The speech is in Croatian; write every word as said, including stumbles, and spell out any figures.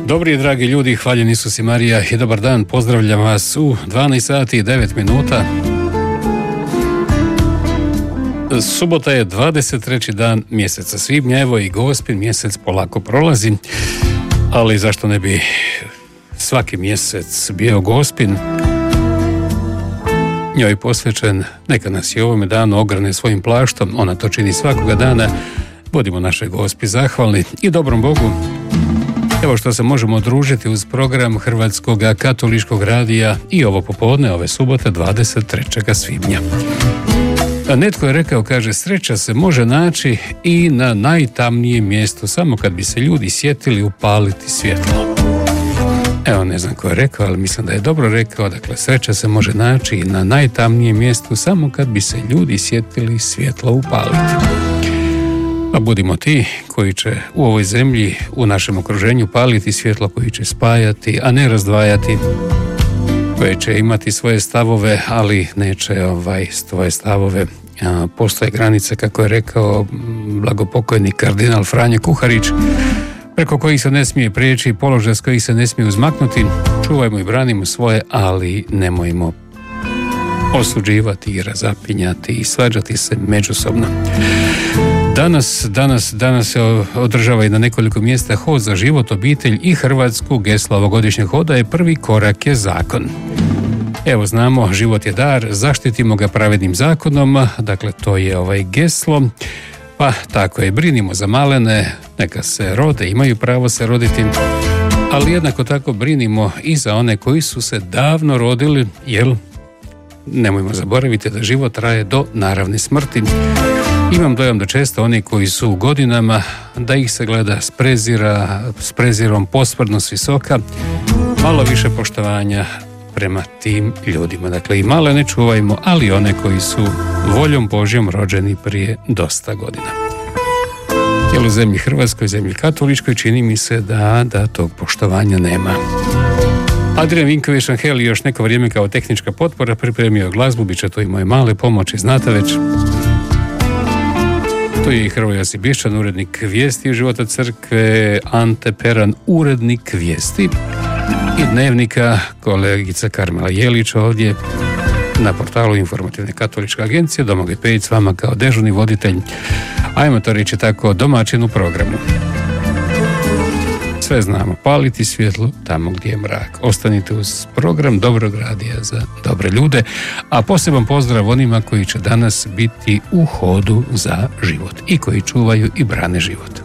Dobri i dragi ljudi, hvaljen Isus i Marija i dobar dan, pozdravljam vas u dvanaest sati i devet minuta. Subota je dvadeset treći dan mjeseca svibnja, evo i Gospin mjesec polako prolazi, ali zašto ne bi svaki mjesec bio Gospin, njoj posvećen, neka nas i ovome danu ograne svojim plaštom, ona to čini svakoga dana, budimo našoj Gospi zahvalni i dobrom Bogu. Evo što se možemo družiti uz program Hrvatskog katoličkog radija i ovo popodne, ove subote dvadeset trećeg svibnja. A netko je rekao, kaže, sreća se može naći i na najtamnijem mjestu, samo kad bi se ljudi sjetili upaliti svjetlo. Evo, ne znam ko je rekao, ali mislim da je dobro rekao, dakle, sreća se može naći i na najtamnijem mjestu, samo kad bi se ljudi sjetili svjetlo upaliti. A budimo ti koji će u ovoj zemlji, u našem okruženju paliti svjetlo, koji će spajati, a ne razdvajati, koji će imati svoje stavove, ali neće ovaj, svoje stavove. A, postoje granice, kako je rekao blagopokojni kardinal Franjo Kuharić, preko kojih se ne smije prijeći, položaj s kojih se ne smije uzmaknuti. Čuvajmo i branimo svoje, ali nemojmo osuđivati i razapinjati i svađati se međusobno. Danas, danas, danas se održava i na nekoliko mjesta hod za život, obitelj i Hrvatsku. Geslo ovogodišnjeg hoda je prvi korak je zakon. Evo, znamo, život je dar, zaštitimo ga pravednim zakonom, dakle to je ovaj geslo. Pa tako je, brinimo za malene, neka se rode, imaju pravo se roditi, ali jednako tako brinimo i za one koji su se davno rodili, jer nemojmo zaboraviti da život traje do naravne smrti. Imam dojam da često oni koji su u godinama, da ih se gleda s prezira, s prezirom posprdno s visoka, malo više poštovanja prema tim ljudima. Dakle, i male ne čuvajmo, ali one koji su voljom Božjom rođeni prije dosta godina. Jer u zemlji Hrvatskoj, zemlji katoličkoj, čini mi se da, da tog poštovanja nema. Adrian Vinković Angel još neko vrijeme kao tehnička potpora pripremio glazbu, bit će to i moje male pomoći, znate već. To je i Hrvoje Josip Bišćan, urednik vijesti života crkve, Ante Peran, urednik vijesti i dnevnika, kolegica Karmela Jelić ovdje na portalu Informativne katoličke agencije, Domagoj Pejić s vama kao dežurni voditelj, ajmo to reći tako, domaćin u programu. Sve znamo, paliti svjetlo tamo gdje je mrak. Ostanite uz program Dobrog radija za dobre ljude, a poseban pozdrav onima koji će danas biti u hodu za život i koji čuvaju i brane život.